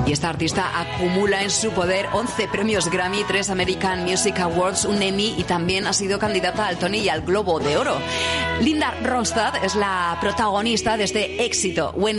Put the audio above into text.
Y esta artista acumula en su poder 11 premios Grammy, 3 American Music Awards, un Emmy y también ha sido candidata al Tony y al Globo de Oro. Linda Ronstadt es la protagonista de este éxito, When